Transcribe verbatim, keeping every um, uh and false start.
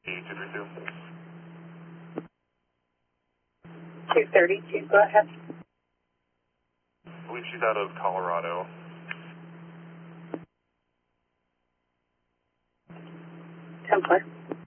two three two. two thirty-two, go ahead. I believe she's out of Colorado. Templar.